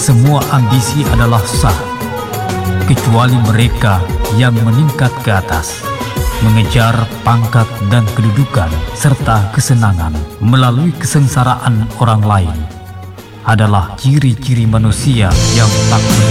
Semua ambisi adalah sah, kecuali mereka yang meningkat ke atas, mengejar pangkat dan kedudukan serta kesenangan melalui kesengsaraan orang lain. Adalah ciri-ciri manusia yang tak beriman.